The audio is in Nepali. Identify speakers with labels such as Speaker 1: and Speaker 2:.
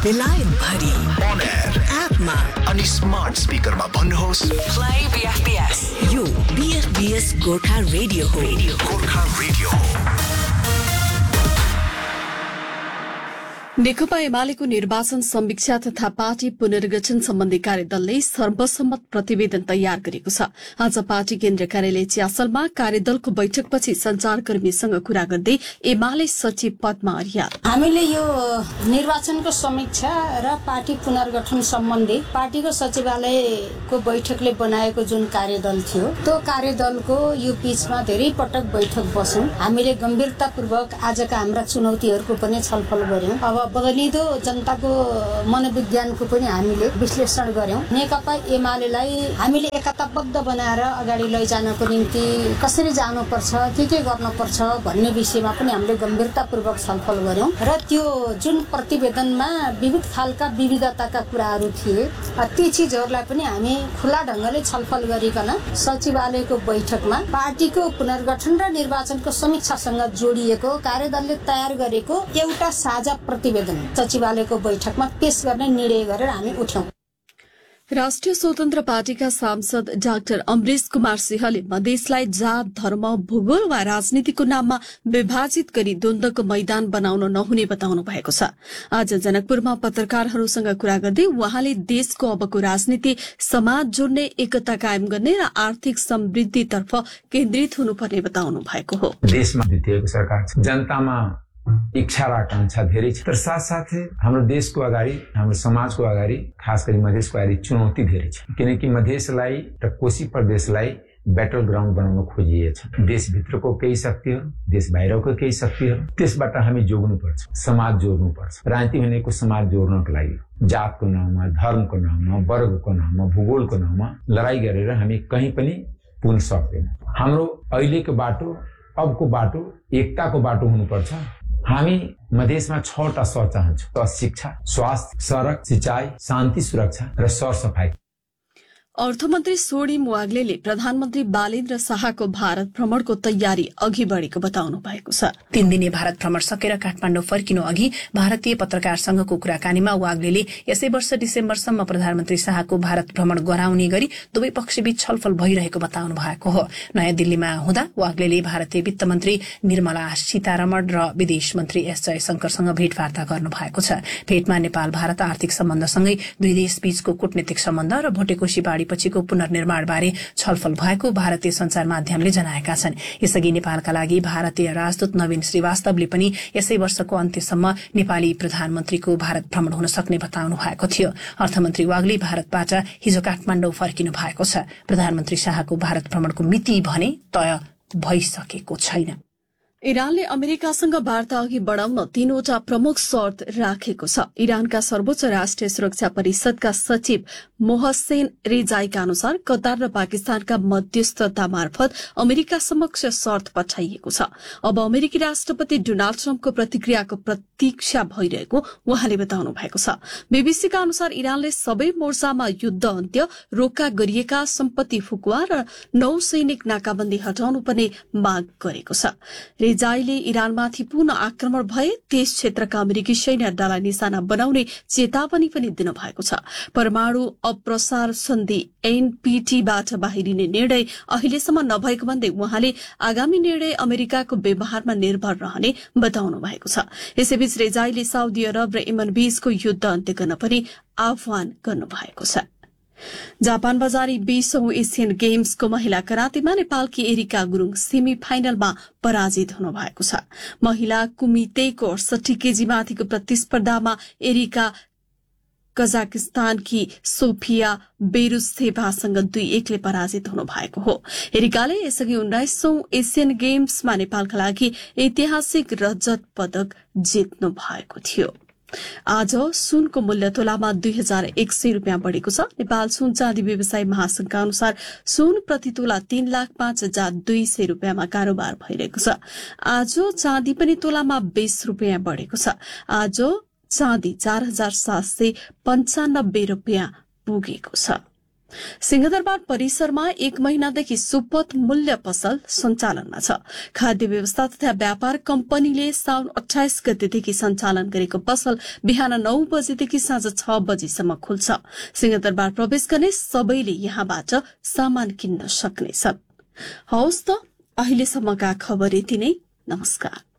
Speaker 1: बेलायत भरि
Speaker 2: on air
Speaker 1: एपमा
Speaker 2: अनि स्मार्ट स्पिकरमा भन्नुहोस्
Speaker 1: प्ले बीएफबीएस। यो बीएफबीएस गोर्खा रेडियो हो।
Speaker 2: गोर्खा रेडियो हो।
Speaker 3: नेकपा एमालेको निर्वाचन समीक्षा तथा पार्टी पुनर्गठन सम्बन्धी कार्यदलले सर्वसम्मत प्रतिवेदन तयार गरेको छ। आज पार्टी केन्द्रीय कार्यालय च्यासलमा कार्यदलको बैठकपछि संचारकर्मीसँग कुरा गर्दै एमाले सचिव पद्मा अर्याल,
Speaker 4: हामीले यो निर्वाचनको समीक्षा र पार्टी पुनर्गठन सम्बन्धी पार्टीको सचिवालयको बैठकले बनाएको जुन कार्यदल थियो, त्यो कार्यदलको यो बीचमा धेरै पटक बैठक बस्यौं। हामीले गम्भीरतापूर्वक आजका हाम्रा चुनौतीहरूको पनि छलफल गर्यौं। अब बदलिदो जनताको मनोविज्ञानको पनि हामीले विश्लेषण गर्यौं। नेकपा एमालेलाई हामीले एकताबद्ध बनाएर अगाडि लैजानको निम्ति कसरी जानुपर्छ, के गर्नुपर्छ भन्ने विषयमा पनि हामीले गम्भीरतापूर्वक छलफल गर्यौं र त्यो जुन प्रतिवेदनमा विविध खालका विविधताका कुराहरू थिए, ती चीजहरूलाई पनि हामी खुला ढंगले छलफल गरिकन सचिवालयको बैठकमा पार्टीको पुनर्गठन र निर्वाचनको समीक्षासँग जोडिएको कार्यदलले तयार गरेको एउटा साझा प्रतिवेदन सचिवालयको बैठकमा पेश गर्ने निर्णय गरेर हामी उठ्यौं।
Speaker 3: राष्ट्रिय स्वतन्त्र पार्टीका सांसद डाक्टर अमरेश कुमार सिंहले मधेसलाई जात, धर्म, भूगोल वा राजनीतिको नाममा विभाजित गरी द्वन्द्वको मैदान बनाउन नहुने बताउनु भएको छ। आज जनकपुरमा पत्रकारहरूसँग कुरा गर्दै उहाँले देशको अबको राजनीति समाज जोड्ने, एकता कायम गर्ने र आर्थिक समृद्धितर्फ केन्द्रित हुनुपर्ने बताउनु भएको हो।
Speaker 5: देशमा जितिएको सरकार छ, जनतामा इच्छा र आकांक्षा धेरै छ, तर साथसाथै हाम्रो देशको अगाडि, हाम्रो समाजको अगाडि, खास गरी मधेसको अगाडि चुनौती धेरै छ। किनकि मधेसलाई र कोशी प्रदेशलाई ब्याटल ग्राउन्ड बनाउन खोजिएछ। देशभित्रको केही शक्तिहरू, देश बाहिरको केही शक्तिहरू, त्यसबाट हामी जोड्नुपर्छ, समाज जोड्नुपर्छ। राजनीति भनेको समाज जोड्नको लागि जातको नाममा, धर्मको नाममा, वर्गको नाममा, भूगोलको नाममा लडाई गरेर हामी कहीँ पनि पुग्न सक्दैनौँ। हाम्रो अहिलेको बाटो, अबको बाटो एकताको बाटो हुनुपर्छ। हामी मधेसमा 6वटा स चाहन्छौँ: शिक्षा, स्वास्थ्य, सड़क, सिंचाई, शान्ति, सुरक्षा र सरसफाई।
Speaker 3: अर्थमन्त्री सोडिम वाग्लेले प्रधानमन्त्री बालेन्द्र शाहको भारत भ्रमणको तयारी अघि बढ़ेको बताउनु भएको छ।
Speaker 6: 3 दिने भारत भ्रमण सकेर काठमाडौँ फर्किनु अघि भारतीय पत्रकार संघको कुराकानीमा वाग्लेले यसै वर्ष डिसेम्बरसम्म प्रधानमन्त्री शाहको भारत भ्रमण गराउने गरी दुवै पक्षबीच छलफल भइरहेको बताउनु भएको हो। नयाँ दिल्लीमा हुँदा वाग्लेले भारतीय वित्त मन्त्री निर्मला सीतारमण र विदेश मन्त्री एस जयशंकरसँग भेटवार्ता गर्नु भएको छ। भेटमा नेपाल भारत आर्थिक सम्बन्धसँगै दुई देशबीचको कूटनीतिक सम्बन्ध र भोटेकोशी पछिको पुनर्निर्माण बारे छलफल भएको भारतीय संचार माध्यमले जनाएका छन्। यसअघि नेपालका लागि भारतीय राजदूत नवीन श्रीवास्तवले पनि यसै वर्षको अन्त्यसम्म नेपाली प्रधानमन्त्रीको भारत भ्रमण हुन सक्ने बताउनु भएको थियो। अर्थमन्त्री वाग्ले भारतबाट हिजो काठमाडौँ फर्किनु भएको छ। प्रधानमन्त्री शाहको भारत भ्रमणको मिति भने तय भइसकेको छैन।
Speaker 3: इरानले अमेरिकासँग वार्ता अघि बढ़ाउन 3वटा प्रमुख शर्त राखेको छ। इरानका सर्वोच्च राष्ट्रिय सुरक्षा परिषदका सचिव मोहसेन रेजाईका अनुसार कतार र पाकिस्तानका मध्यस्थता मार्फत अमेरिका समक्ष शर्त पठाइएको छ। अब अमेरिकी राष्ट्रपति डोनाल्ड ट्रम्पको प्रतिक्रियाको प्रतीक्षा भइरहेको उहाँले बताउनु भएको छ। बीबीसीका अनुसार इरानले सबै मोर्चामा युद्ध अन्त्य, रोका गरिएका सम्पत्ति फुकुवा र नौसैनिक नाकाबन्दी हटाउनु पर्ने माग गरेको छ। रेजाईले इरानमाथि पुनः आक्रमण भए त्यस क्षेत्रका अमेरिकी सैन्य अड्डालाई निशाना बनाउने चेतावनी पनि दिनुभएको छ। परमाणु अप्रसार सन्धि एनपीटीबाट बाहिरिने निर्णय अहिलेसम्म नभएको भन्दै उहाँले आगामी निर्णय अमेरिकाको व्यवहारमा निर्भर रहने बताउनु भएको छ। यसैबीच रेजाईले साउदी अरब र यमन बीचको युद्ध अन्त्य गर्न पनि आह्वान गर्नुभएको छ। जापान बजारी 20औं एसियन गेम्सको महिला करातेमा नेपालकी एरिका गुरूङ सेमी फाइनलमा पराजित हुनुभएको छ। महिला कुमितेको 68 केजी माथिको प्रतिस्पर्धामा एरिका कजाकिस्तानकी सोफिया बेरुसेभासँग 2-1ले पराजित हुनुभएको हो। एरिकाले यसअघि 19औं एसियन गेम्समा नेपालका लागि ऐतिहासिक रजत पदक जित्नु भएको थियो। आज सुनको मूल्य तोलामा 2100 रुपियाँ बढ़ेको छ। नेपाल सुन चाँदी व्यवसाय महासंघका अनुसार सुन प्रति तोला 3,05,200 रुपियाँमा कारोबार भइरहेको छ। आज चाँदी पनि तोलामा 20 रुपियाँ बढ़ेको छ। आज चाँदी 4,795 रुपियाँ पुगेको छ। सिंहदरबार परिसरमा 1 महिनादेखि सुपथ मूल्य पसल सञ्चालनमा छ। खाद्य व्यवस्था तथा व्यापार कम्पनीले साउन 28 गतेदेखि सञ्चालन गरेको पसल बिहान 9 बजेदेखि साँझ 6 बजेसम्म खुल्छ। सिंहदरबार प्रवेश गर्ने सबैले यहाँबाट सामान किन्न सक्नेछन्। हौस् त, अहिलेसम्मका खबर यति नै। नमस्कार।